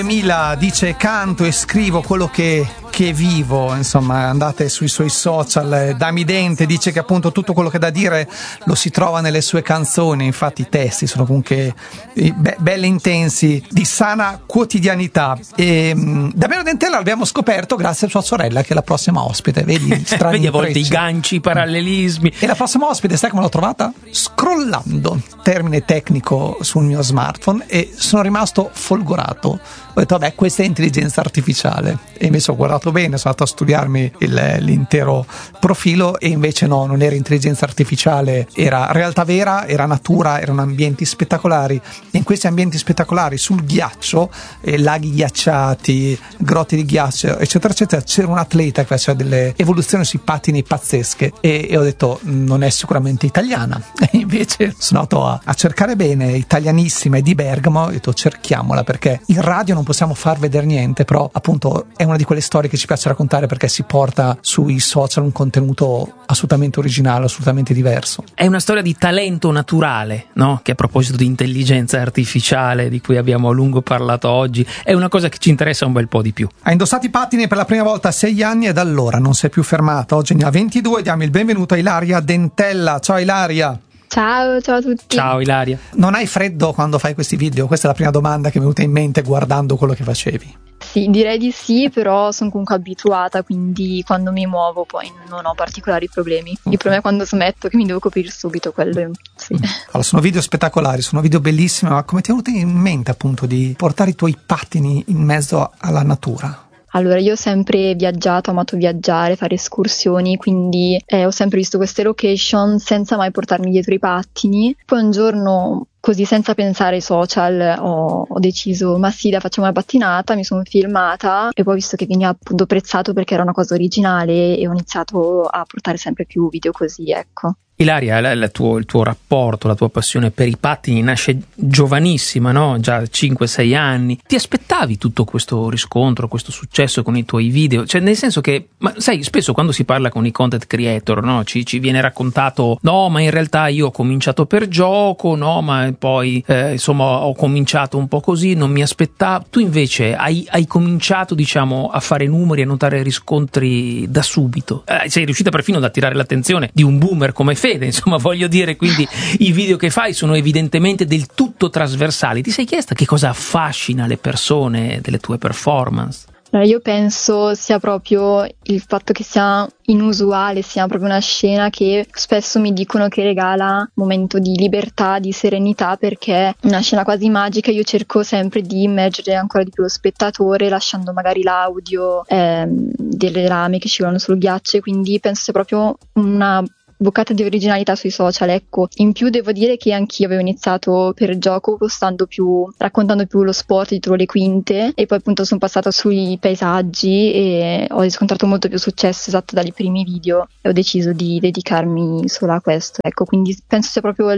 Mila dice: canto e scrivo quello che vivo, insomma andate sui suoi social. Dami Dente dice che appunto tutto quello che ha da dire lo si trova nelle sue canzoni, infatti i testi sono comunque belli intensi, di sana quotidianità. E Damiano Dentella l'abbiamo scoperto grazie a sua sorella, che è la prossima ospite, vedi, strani vedi a volte intrecci. i ganci, i parallelismi. E la prossima ospite, sai come l'ho trovata? Scrollando, termine tecnico sul mio smartphone, e sono rimasto folgorato. Ho detto vabbè, questa è intelligenza artificiale, e invece ho guardato bene, sono andato a studiarmi l'intero profilo, e invece no, non era intelligenza artificiale, era realtà vera, era natura, erano ambienti spettacolari. E in questi ambienti spettacolari sul ghiaccio, laghi ghiacciati, grotte di ghiaccio, eccetera eccetera, c'era un atleta che faceva delle evoluzioni sui pattini pazzesche, e ho detto non è sicuramente italiana. E invece sono andato a cercare bene, italianissima, e di Bergamo. Ho detto cerchiamola, perché in radio non possiamo far vedere niente, però appunto è una di quelle storie che ci piace raccontare, perché si porta sui social un contenuto assolutamente originale, assolutamente diverso. È una storia di talento naturale, no? Che a proposito di intelligenza artificiale, di cui abbiamo a lungo parlato oggi, è una cosa che ci interessa un bel po' di più. Ha indossato i pattini per la prima volta a 6 anni e da allora non si è più fermata. Oggi ne ha 22. Diamo il benvenuto a Ilaria Dentella. Ciao Ilaria. Ciao a tutti. Ciao Ilaria. Non hai freddo quando fai questi video? Questa è la prima domanda che mi è venuta in mente guardando quello che facevi. Sì, direi di sì, però sono comunque abituata, quindi quando mi muovo poi non ho particolari problemi. Il problema è quando smetto, che mi devo coprire subito, quello sì. Allora, sono video spettacolari, sono video bellissimi, ma come ti è venuto in mente appunto di portare i tuoi pattini in mezzo alla natura? Allora, io ho sempre viaggiato, ho amato viaggiare, fare escursioni, quindi ho sempre visto queste location senza mai portarmi dietro i pattini. Poi un giorno, così senza pensare ai social, ho deciso, ma sì, facciamo una pattinata, mi sono filmata e poi ho visto che veniva appunto apprezzato perché era una cosa originale, e ho iniziato a portare sempre più video così, ecco. Ilaria, il tuo rapporto, la tua passione per i pattini nasce giovanissima, no? Già 5-6 anni. Ti aspettavi tutto questo riscontro, questo successo con i tuoi video? Cioè, nel senso che, ma sai, spesso quando si parla con i content creator, no? Ci viene raccontato, no, ma in realtà io ho cominciato per gioco, no, ma poi insomma ho cominciato un po' così, non mi aspettavo. Tu invece hai cominciato, diciamo, a fare numeri, a notare riscontri da subito. Sei riuscita perfino ad attirare l'attenzione di un boomer come Fede, insomma, voglio dire, quindi i video che fai sono evidentemente del tutto trasversali. Ti sei chiesta che cosa affascina le persone delle tue performance? Allora, io penso sia proprio il fatto che sia inusuale, sia proprio una scena che spesso mi dicono che regala un momento di libertà, di serenità, perché è una scena quasi magica. Io cerco sempre di immergere ancora di più lo spettatore, lasciando magari l'audio delle lame che scivolano sul ghiaccio, quindi penso sia proprio una boccata di originalità sui social, ecco. In più devo dire che anch'io avevo iniziato per gioco, raccontando più lo sport dietro le quinte, e poi appunto sono passata sui paesaggi e ho riscontrato molto più successo esatto dai primi video, e ho deciso di dedicarmi solo a questo, ecco. Quindi penso sia proprio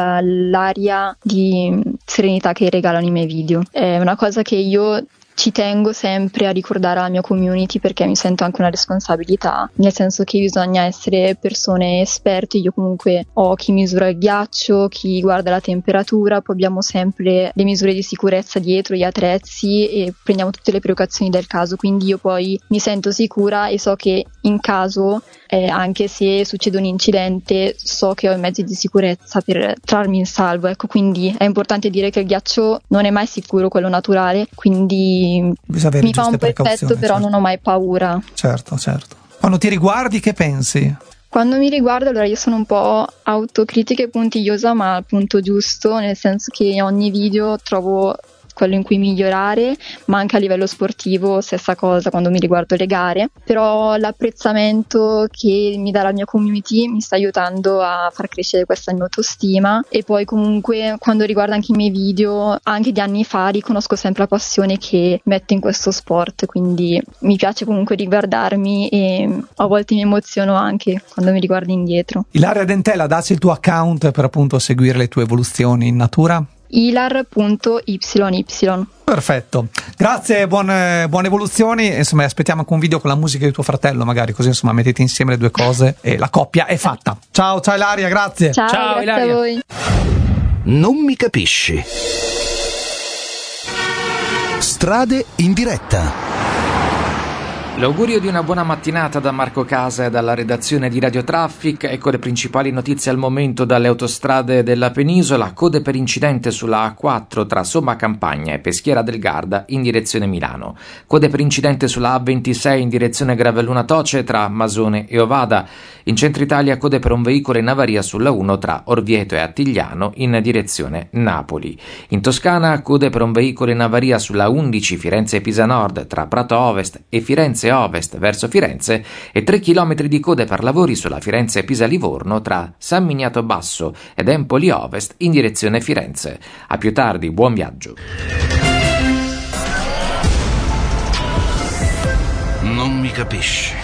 l'aria di serenità che regalano i miei video. È una cosa che io ci tengo sempre a ricordare alla mia community, perché mi sento anche una responsabilità, nel senso che bisogna essere persone esperte. Io comunque ho chi misura il ghiaccio, chi guarda la temperatura, poi abbiamo sempre le misure di sicurezza dietro, gli attrezzi, e prendiamo tutte le precauzioni del caso, quindi io poi mi sento sicura e so che in caso, anche se succede un incidente, so che ho i mezzi di sicurezza per trarmi in salvo, ecco. Quindi è importante dire che il ghiaccio non è mai sicuro, quello naturale, quindi mi fa un po' effetto, però certo, non ho mai paura. Certo. Quando ti riguardi, che pensi? Quando mi riguardo, allora io sono un po' autocritica e puntigliosa, ma al punto giusto, nel senso che ogni video trovo quello in cui migliorare, ma anche a livello sportivo stessa cosa quando mi riguardo le gare. Però l'apprezzamento che mi dà la mia community mi sta aiutando a far crescere questa mia autostima, e poi comunque quando riguardo anche i miei video anche di anni fa riconosco sempre la passione che metto in questo sport, quindi mi piace comunque riguardarmi e a volte mi emoziono anche quando mi riguardo indietro. Ilaria Dentella, dacci il tuo account per appunto seguire le tue evoluzioni in natura. ilar.yy. Perfetto, grazie, buone evoluzioni. Insomma, aspettiamo anche un video con la musica di tuo fratello, magari, così insomma mettete insieme le due cose e la coppia è fatta. Ciao Ilaria, grazie. Ciao grazie Ilaria. a voi. Non mi capisci. Autostrade in diretta. L'augurio di una buona mattinata da Marco Casa e dalla redazione di Radio Traffic. Ecco le principali notizie al momento dalle autostrade della penisola. Code per incidente sulla A4 tra Somma Campagna e Peschiera del Garda in direzione Milano. Code per incidente sulla A26 in direzione Gravelluna Toce tra Masone e Ovada. In centro Italia code per un veicolo in avaria sulla 1 tra Orvieto e Attigliano in direzione Napoli. In Toscana code per un veicolo in avaria sulla 11 Firenze-Pisa Nord tra Prato Ovest e Firenze Ovest verso Firenze e 3 km di code per lavori sulla Firenze-Pisa-Livorno tra San Miniato Basso ed Empoli Ovest in direzione Firenze. A più tardi, buon viaggio. Non mi capisci.